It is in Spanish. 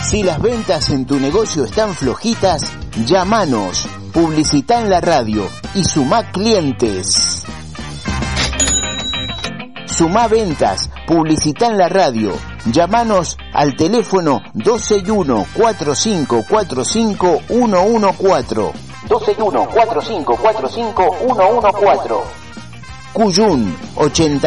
Si las ventas en tu negocio están flojitas, llámanos, publicita en la radio y sumá clientes. Sumá ventas, publicita en la radio. Llámanos al teléfono 261-4545-114. 261-4545-114. Cuyún 80